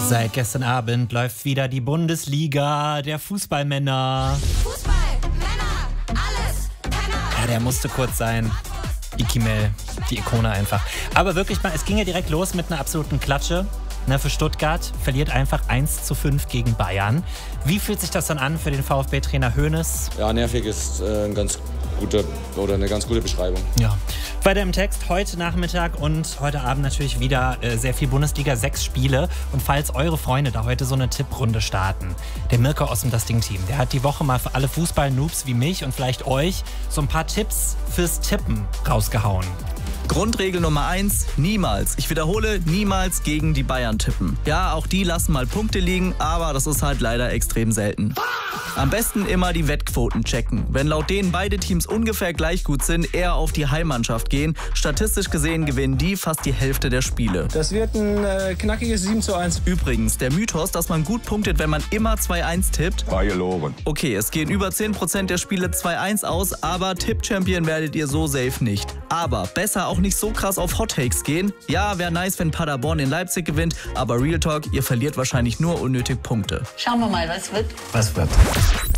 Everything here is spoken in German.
Seit gestern Abend läuft wieder die Bundesliga der Fußballmänner. Fußballmänner, alles Männer. Ja, der musste kurz sein. Ikimel, die Ikone einfach. Aber wirklich mal, es ging ja direkt los mit einer absoluten Klatsche. Für Stuttgart verliert einfach 1:5 gegen Bayern. Wie fühlt sich das dann an für den VfB-Trainer Hoeneß? Ja, nervig ist eine ganz gute Beschreibung. Ja. Weiter im Text, heute Nachmittag und heute Abend natürlich wieder sehr viel Bundesliga, 6 Spiele. Und falls eure Freunde da heute so eine Tipprunde starten, der Mirko aus dem Das Ding-Team, der hat die Woche mal für alle Fußball-Noobs wie mich und vielleicht euch so ein paar Tipps fürs Tippen rausgehauen. Grundregel Nummer 1, niemals, ich wiederhole, niemals gegen die Bayern tippen. Ja, auch die lassen mal Punkte liegen, aber das ist halt leider extrem selten. Am besten immer die Wettquoten checken. Wenn laut denen beide Teams ungefähr gleich gut sind, eher auf die Heimmannschaft gehen. Statistisch gesehen gewinnen die fast die Hälfte der Spiele. Das wird ein knackiges 7:1. Übrigens, der Mythos, dass man gut punktet, wenn man immer 2-1 tippt. War gelogen. Okay, es gehen über 10% der Spiele 2-1 aus, aber Tipp-Champion werdet ihr so safe nicht. Aber besser auch nicht so krass auf Hot Takes gehen. Ja, wäre nice, wenn Paderborn in Leipzig gewinnt, aber Real Talk, ihr verliert wahrscheinlich nur unnötig Punkte. Schauen wir mal, was wird. Was wird?